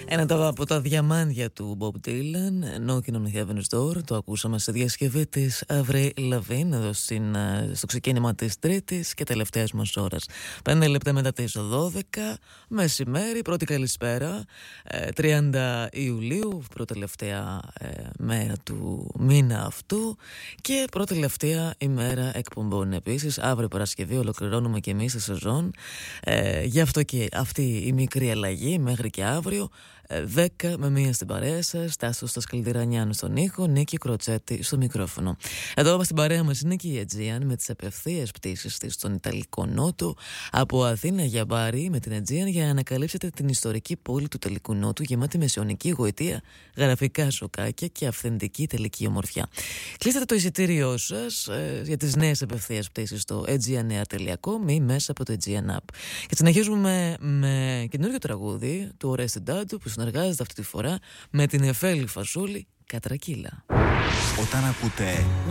Ένα από τα διαμάντια του Bob Dylan, Knocking on Heaven's Door, το ακούσαμε σε διασκευή της Avril Lavigne εδώ στο ξεκίνημα της τρίτης και τελευταίας μας ώρας. 5 λεπτά μετά τις 12, μεσημέρι, πρώτη καλησπέρα, 30 Ιουλίου, πρώτη τελευταία μέρα του μήνα αυτού και πρώτη τελευταία ημέρα εκπομπών. Επίσης, αύριο Παρασκευή ολοκληρώνουμε και εμείς τη σεζόν. Γι' αυτό και αυτή η μικρή αλλαγή μέχρι και αύριο. 10 με 1 στην παρέα σας, Τάσος Σκαλντιρανιάνου στον ήχο, Νίκη Κροτσέτη στο μικρόφωνο. Εδώ στην παρέα μας είναι και η Aegean με τις απευθείας πτήσεις της στον Ιταλικό Νότο από Αθήνα για Μπάρι με την Aegean για να ανακαλύψετε την ιστορική πόλη του Ιταλικού Νότου γεμάτη μεσαιωνική γοητεία, γραφικά σοκάκια και αυθεντική τελική ομορφιά. Κλείστε το εισιτήριό σας για τις νέες απευθείας πτήσεις στο aegeanair.com ή μέσα από το Aegean App. Και συνεχίζουμε με καινούριο τραγούδι του Ορέστη Ντάντου που συνεργάζεται αυτή τη φορά με την Εφέλη Φασούλη, Κατρακύλα. Όταν ακούτε